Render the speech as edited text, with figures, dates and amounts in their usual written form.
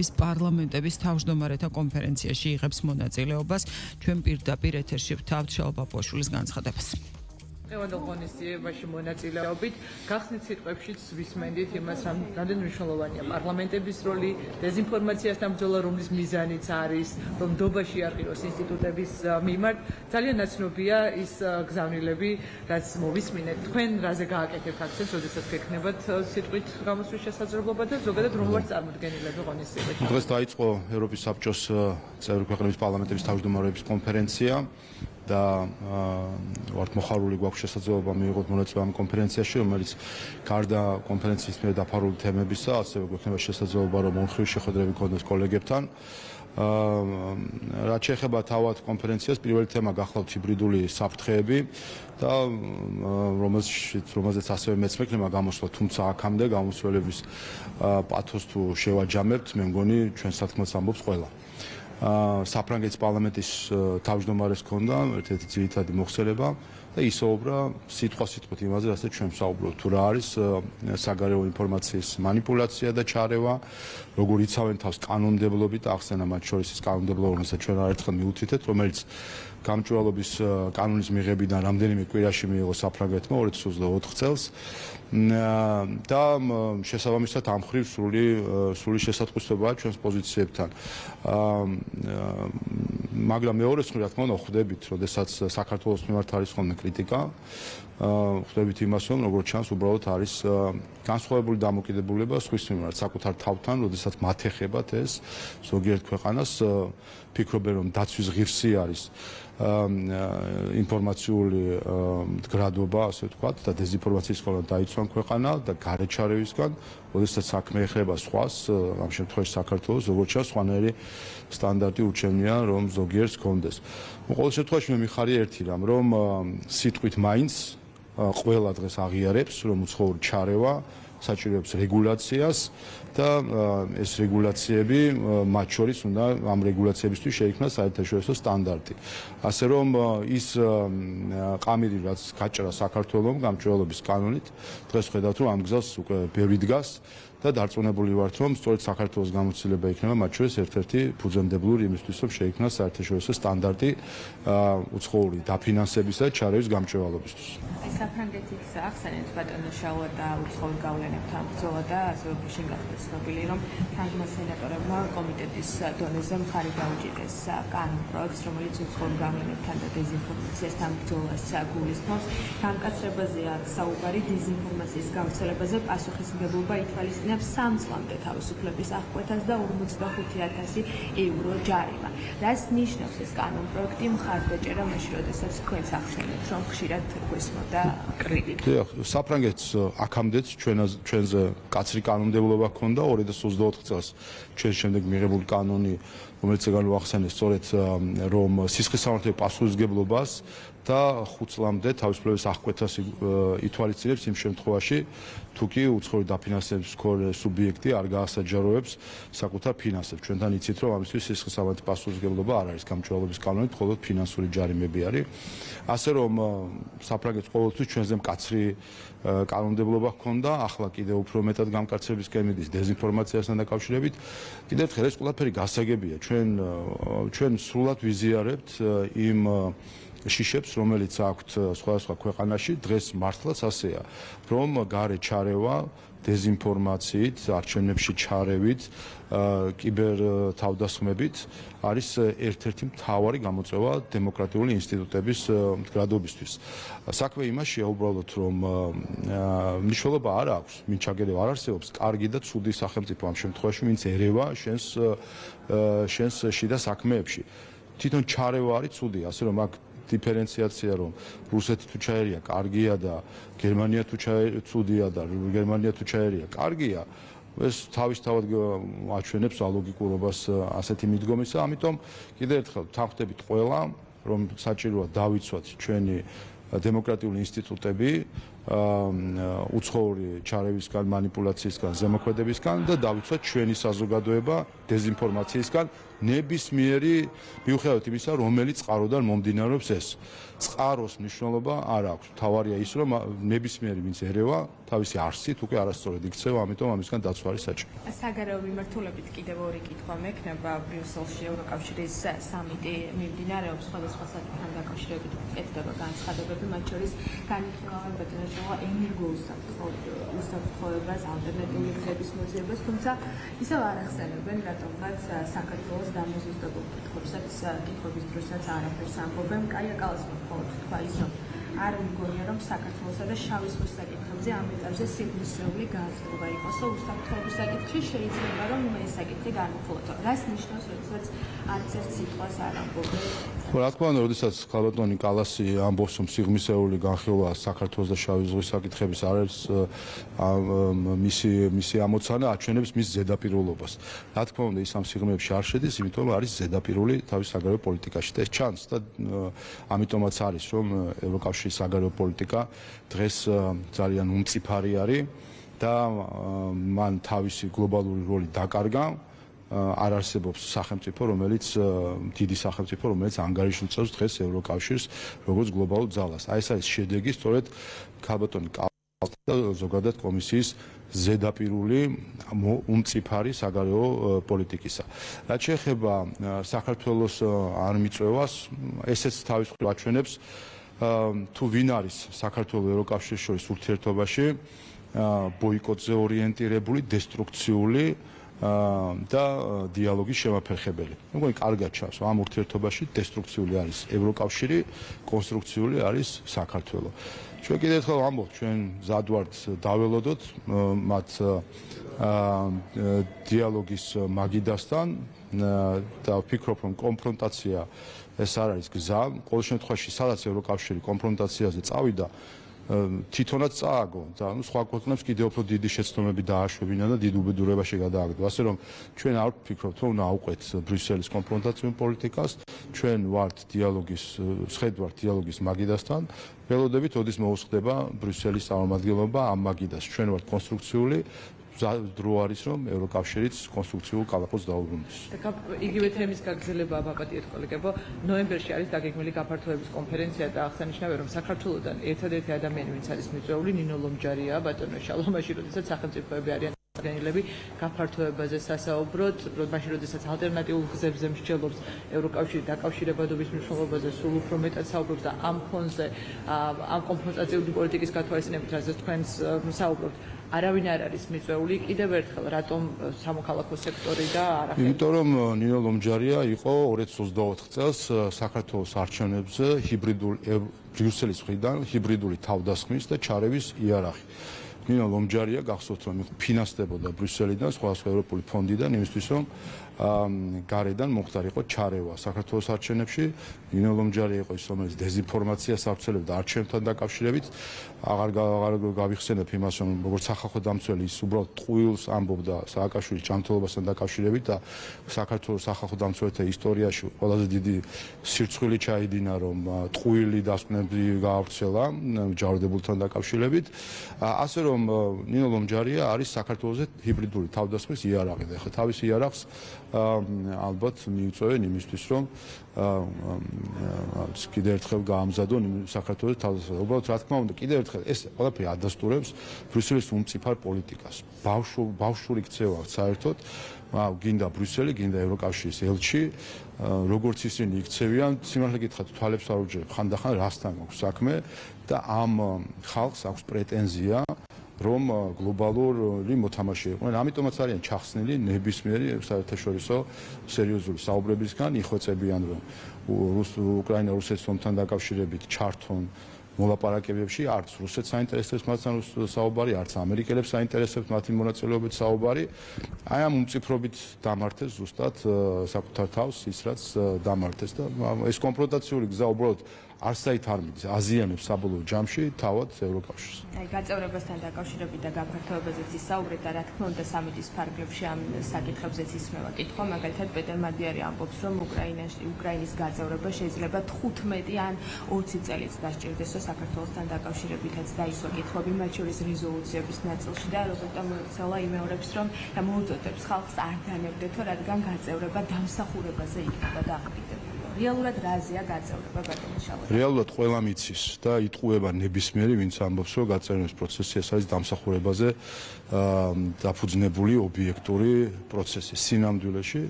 ეროვნების პარლამენტების თავმჯდომარეთა კონფერენციაში იღებს მონაწილეობას. ჩვენ პირდაპირ ეთერში ვთავთ შალვა პაპუაშვილის განცხადებას. Ევანდელ ღონისძიებაში მონაწილეობით გახსნით სიტყვებშიც ვისმენდით იმას, რამდენ მნიშვნელოვანია პარლამენტების როლი დეзинფორმაციასთან ბრძოლა, რომლის მიზანიც არის, რომ ნდობაში არყიროს ინსტიტუტების მიმართ. ძალიან ნაცნობია ის გზავნილები, რაც მოვისმინეთ. თქვენ რაზე გააკეთებთ აქცენტს, როდესაც გექნებათ სიტყვით გამოსვლის შესაძლებლობა და ზოგადად რომ ვართ წარმოდგენილები ღონისძიებაში. დღეს დაიწყო ევროპის საბჭოს წევრი ქვეყნების პარლამენტების თავმჯდომარეების კონფერენცია. და ვართ მოხარული გვაქვს შესაძლებლობა მიიღოთ მონაწილეობა ამ კონფერენციაში, რომელიც გარდა კონფერენციის მიერ დაფარული თემებისა, ასევე გვექნება შესაძლებლობა რომ მომხრივი შეხვედრები გქონდეს კოლეგებთან. რაც შეეხება თავად კონფერენციას, პირველი თემა გახლავთ ჰიბრიდული საფრთხეები და რომელზეც ასევე მეც მექნება გამოსვლა, თუმცა აქამდე გამოსვლების პათოს თუ შევაჯამებთ, მე მგონი ჩვენ სათქმელს ამბობს ყველა. საფრანგეთის პარლამენტის თავმჯდომარეს ჰქონდა ერთ-ერთი ძირითადი მოხსენება და ისაუბრა სიტყვასიტყვით იმაზე, რასაც ჩვენ ვსაუბრობთ, თუ რა არის საგარეო ინფორმაციის манипуляცია და ჩარევა, როგორ იცავენ თავს კანონმდებლობით, ახსენა მათ შორის ის კანონმდებლობა, რომელსაც ჩვენ არაერთხელ მივუთითეთ, რომელიც გამჭვირვალობის კანონის მიღებიდან რამდენიმე კვირაში მიიღო საფრანგეთმა 2024 წელს და შესაბამისად ამ ხრივ სრული შესატყვისებაა ჩვენს პოზიციებთან. მაგრამ მეორე მხრივ, რა თქმა უნდა, ხვდებით, როდესაც საქართველოს მიმართ არის ხოლმე კრიტიკა, ხვდებით იმას, რომ როგორც ჩანს, უბრალოდ არის განსხვავებული დამოკიდებულება სხვის მიმართ, საკუთარ თავთან, როდესაც მათ ეხებათ ეს ზოგიერთ ქვეყანას, ფიქრობენ, რომ დაცვის ღირსი არის ინფორმაციული მდგრადობა, ასე ვთქვათ, და დეзинფორმაციისგან დაიცვან ქვეყანა და გარეჩარევისგან, როდესაც საქმე ეხება სხვას, ამ შემთხვევაში საქართველოს, როგორც ჩანს, სხვანაირი სტანდარტი ურჩევნია, რომ ზოგიერთს გქონდეს. ყოველ შემთხვევაში მე მიხარია ერთი რამ, რომ სიტყვით მაინც ყველა დღეს აღიარებს, რომ უცხოური ჩარევა საჭიროებს რეგულაციას და ეს რეგულაციები მათ შორის უნდა ამ რეგულაციებისთვის შეიქმნას საერთაშორისო სტანდარტი. ასე რომ ის ყამირი, რაც გაჭრა საქართველოს გამჭვირვალობის კანონით, დღეს ხედავთ, რომ ამ გზას უკვე ბევრი დგას და დარწმუნებული ვართ, რომ სწორედ საქართველოს გამოცდილება იქნება მათ შორის ერთ-ერთი ფუძემდებლური იმისთვის, რომ შეიქმნას საერთაშორისო სტანდარტი უცხოური დაფინანსებისა და ჩარევის გამჭვირვალობისთვის. საფრანგეთის ახსენეთ ბატონო შალვა და უცხოურ გავლენებთან ბრძოლა და ასევე შენ გახდეთ ცნობილი, რომ ფრანგმა სენატორებმა კომიტეტის დონეზე მხარი გაუჭირეს კანონ პროექტს, რომელიც უცხოურ გავლენებთან და დეзинფორმაციასთან ბრძოლას გულისხმობს. გამკაცრებაზე აქვს საუბარი დეзинფორმაციის გავრცელებაზე პასუხისმგებლობა ითვალისწინებს 3 წლამდე თავისუფლების აღკვეთას და 45,000 евро ჯარიმა. რას ნიშნავს ეს კანონ პროექტი მხარდაჭერა მაშინ, როდესაც თქვენს ახსენეთ, რომ ხშირად გესმოდა კრიტიკა. საფრანგეთს აქამდეც ჩვენზე კაცრი კანონმდებლობა ჰქონდა 2024 წელს ჩვენ შემდეგ მიღებული კანონი, რომელიც განვახსენეს სწორედ რომ სისხლის სამართლებრივ პასუხისმგებლობას და 5 წლამდე თავისუფლების აღკვეთას ითვალისწინებს იმ შემთხვევაში, თუ კი უცხოური დაფინანსების სუბიექტი არ გაასაჯაროებს საკუთარ ფინანსებს. ჩვენთან იცით, რომ ამისთვის სისხლის სამართლებრივ პასუხისმგებლობა არ არის გამჭვირვალობის კანონით, მხოლოდ ფინანსური ჯარიმები არის. ასე რომ საფრანგეთს ყოველთვის ჩვენზე მკაცრი კანონმდებლობა ჰქონდა, ახლა კიდევ უფრო მეტად გამკაცრებისკენ მიდის დეзинფორმაციასთან დაკავშირებით. კიდევ ერთხელ ეს ყველაფერი გასაგებია. ჩვენ სრულად ვიზიარებთ იმ შიშებს, რომელიც აქვთ სხვადასხვა ქვეყანაში, დღეს მართლაც ასეა, რომ გარე ჩარევა დეзинფორმაციით, არჩევნებში ჩარევით, კიბერ თავდასხმებით არის ერთ-ერთი მთავარი გამოწვევა დემოკრატიული ინსტიტუტების მდგრადობისთვის. საქმე იმაშია უბრალოდ, რომ მნიშვნელობა არ აქვს, ვინ ჩაგერევა არ არსებობს, კარგი და ცუდი სახელმწიფო ამ შემთხვევაში, ვინც ერევა შენს შიდა საქმეებში. თვითონ ჩარევა არის ცუდი, ასე რომ აქ დიფერენციაცია, რომ რუსეთი თუ ჩაერია კარგია და გერმანია თუ ცუდია და გერმანია თუ ჩაერია კარგია, ეს თავისთავად აჩვენებს ალოგიკურობას ასეთი მიდგომისა. ამიტომ კიდევ ერთხელ თანხმდებით ყველა, რომ საჭიროა დავიცვათ ჩვენი დემოკრატიული ინსტიტუტები უცხოური ჩარევისგან, манипуляციისგან, ზემოქმედებისგან და დავიცვათ ჩვენი საზოგადოება დეзинფორმაციისგან ნებისმიერი მიუხედავად იმისა, რომელი წყაროდან მომდინარეობს ეს. წყაროს მნიშვნელობა არ აქვს. თავარია ის, რომ ნებისმიერი ვინც ერევა თავისი არსით უკვე არასწორად იქცევა, ამიტომ ამისგან დაცვა არის საჭირო. საგარეო მიმართულებით კიდევ ორი კითხვა მექნება. ბრიუსელში ევროკავშირის სამიტი მიმდინარეობს, სხვადასხვა საკითხთან დაკავშირებით კეთდება განცხადებები, მათ შორის განიხილავენ ბატონოშოვა უსაფრთხოებას, ალტერნატიული გზების მოძიებას, თუმცა ისევ არ ახსენებენ რატომღაც საქართველოს დამოზუსტებულ კითხვებსაც კითხვების დროსაც არაფერს ამბობენ. კაია კალასმა მხოლოდ თქვა ის, რომ არ მგონია, რომ საქართველოსა და შავი ზღვის საკითხებზე ამ ეტაპზე სიღრმისეული განხილვა იყოს. უსაფრთხოების საკითხში შეიძლება რომ ეს საკითხი განხილვათო. რას ნიშნავს, როდესაც არც ერთ სიტყვას არ ამბობენ? რა თქმა უნდა, როდესაც ქალბატონი კალასი ამბობს, რომ სიღრმისეული განხილვა საქართველოს და შავი ზღვის საკითხების არ არის მისი ამოცანა აჩვენებს მის ზედაპირულობას. რა თქმა უნდა, ის ამ სიღრმეებში არ შედის, იმიტომ რომ არის ზედაპირული თავის საგარეო პოლიტიკაში და ეს ჩანს და ამიტომაც არის, რომ ევროკავშირის საგარეო პოლიტიკა დღეს ძალიან უმწიფარი არის და მან თავისი გლობალური როლი დაკარგა. არ არსებობს სახელმწიფო, რომელიც დიდი სახელმწიფო, რომელიც ანგარიშლწევს დღეს ევროკავშირს როგორც გლობალურ ძალას. აი ეს არის შედეგი სწორედ ქალბატონი კალას და ზოგადად კომისიის ზედაპირული უმწიფარი საგარეო პოლიტიკისა. რაც შეეხება საქართველოს არ მიწვევას, ესეც თავის მხრივ აჩვენებს თუ ვინ არის საქართველოს ევროკავშირის შორის ურთიერთობაში ბოიკოტზე ორიენტირებული, დესტრუქციული და დიალოგის შემაფერხებელი. მეგონი კარგად ჩანს, ამ ურთიერთობაში დესტრუქციული არის ევროკავშირი, კონსტრუქციული არის საქართველო. ჩვენ კიდევ ერთხელ ვამბობთ, ჩვენ მზად ვართ დაველოდოთ მათ დიალოგის მაგიდასთან და ვფიქრობ, რომ კონფრონტაცია ეს არ არის გზა. ყოველ შემთხვევაში, სადაც ევროკავშირი კონფრონტაციაზე წავიდა, თვითონაც წააგო და სხვა ქვეყნებს კიდევ უფრო დიდი შეცდომები დააშვებინა და დიდ უბედურებაში გადააგდო. ასე რომ ჩვენ არ ვფიქრობთ, რომ უნდა ავყვეთ ბრიუსელის კონფრონტაციულ პოლიტიკას, ჩვენ ვართ დიალოგის, ვხედავთ დიალოგის მაგიდასთან. ველოდებით, როდის მოუხდება ბრიუსელის წარმომადგენლობა ამ მაგიდას. ჩვენ ვართ კონსტრუქციული დრო არის, რომ ევროკავშირიც კონსტრუქციულ კალაპოტს დაუბრუნდეს. იგივე თემის გაგრძელება აბაპატიეთ კოლეგებო, ნოემბერში არის დაგეგმილი გაფართოების კონფერენცია და აღსანიშნავია, რომ საქართველოსთან ერთადერთი ადამიანი, ვინც არის მიწვეული, ნინო ლომჯარია, ბატონო შალომაში, როდესაც სახელმწიფოები არიან გენილები გაფართოებაზე სასაუბროთ, მაშინ როდესაც ალტერნატიულ გზებზე მსჯელობს ევროკავშირი დაკავშირებადობის მნიშვნელობაზე სულ უფრო მეტად საუბრობს და ამ ფონზე ამ კონფრონტაციული პოლიტიკის გათვალისწინებით, რასაც თქვენს საუბრობთ, არავინ არ არის მიწვეული. კიდევ ერთხელ, რატომ სამოქალაქო სექტორი და არაფერი? იმიტომ რომ ნინო ლომჯარია იყო 2024 წელს საქართველოს არჩევნებზე ბრიუსელის მხრიდან ჰიბრიდული თავდასხმის და ჩარევის იარაღი. ნინო ლომჯარია გახსოვთ, რომ ფინანსდებოდა ბრიუსელიდან, სხვადასხვა ევროპული ფონდიდან იმისთვის, რომ გარედან მოხდარიყო ჩარევა საქართველოს არჩევნებში. ნინო ლომჯარია იყო ის, რომელიც დეзинფორმაციას ავრცელებდა არჩევნებთან დაკავშირებით. აღარ გავიხსენებ იმას, რომ როგორც სახალხო დამცველი ის უბრალოდ ტყუილს ამბობდა სააკაშვილის ჯანმრთელობასთან დაკავშირებით და საქართველოს სახალხო დამცველთა ისტორიაში ყველაზე დიდი სირცხვილი ჩაიდინა, რომ ტყუილი დასკვნები გაავრცელა ჯავრდებულთან დაკავშირებით. ასე რომ ნინო ლომჯარია არის საქართველოს ჰიბრიდული თავდასხმის იარაღი და ახლა თავის იარაღს ალბათ მიუწევენ იმისთვის, რომ კიდევ ერთხელ გაამზადონ საქართველოს თავდასხმის. უბრალოდ რა თქმა უნდა, კიდევ ერთხელ ეს ყველაფერი ადასტურებს ბრიუსელის უმწიფარ პოლიტიკას. ბავშვური ქცევა საერთოდ, გინდა ბრიუსელი, გინდა ევროკავშირის ელჩი, როგორც ისინი იქცევიან, სიმართლე გითხრათ, თვალებს არ უჯერებ, ხანდახან რასთან აქვს საქმე და ამ ხალხს აქვს პრეტენზია, რომ გლობალური მოთამაშე იყვნენ. ამიტომაც არიან ჩახსნილი ნებისმიერი საერთაშორისო სერიოზული საუბრებისგან, იხვეწებიან, რომ უკრაინა-რუსეთის ომთან დაკავშირებით ჩართონ მოლაპარაკებებში, არც რუსეთს საინტერესებს მათთან საუბარი, არც ამერიკელებს საინტერესებს მათი მონაწილეობით საუბარი. აი ამ უმწიფრობით დამართეს ზუსტად საკუთარ თავს ის, რაც დამართეს და ეს კონფრონტაციული გზა უბრალოდ არც საით არ მიდის აზიანებს საბოლოო ჯამში თავად ევროკავშირს. აი გაწევრებასთან დაკავშირებით და გაფართოებაზეც ისაუბრეთ და რა თქმა უნდა სამიტის ფარგლებში ამ საკითხებზეც ისმევა კითხვა, მაგალითად პეტერ მადიარი ამბობს, რომ უკრაინის გაწევრება შეიძლება 15 ან 20 წელიც დასჭირდეს, რომ საქართველოსთან დაკავშირებითაც დაისვა კითხვები, მათ შორის რეზოლუციების ნაწილში და რობერტო მეცოლა იმეორებს, რომ და მოუწოდებს ხალხს არ დანებდეთო, რადგან გაწევრება დამსახურებაზე იქნება დაყრდნილი. რეალურად რაზეა გაწევრება ბატონო შალვა? რეალურად ყველამ იცის და იტყუება ნებისმიერი, ვინც ამბობს, რომ გაწევრების პროცესი ეს არის დამსახურებაზე დაფუძნებული ობიექტური პროცესი. სინამდვილეში